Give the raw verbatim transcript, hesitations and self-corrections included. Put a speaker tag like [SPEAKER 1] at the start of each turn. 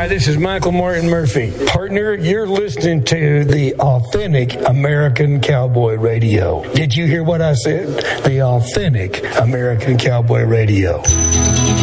[SPEAKER 1] this is Michael Martin Murphy. Partner, you're listening to the authentic American Cowboy Radio. Did you hear what I said? The authentic American Cowboy Radio.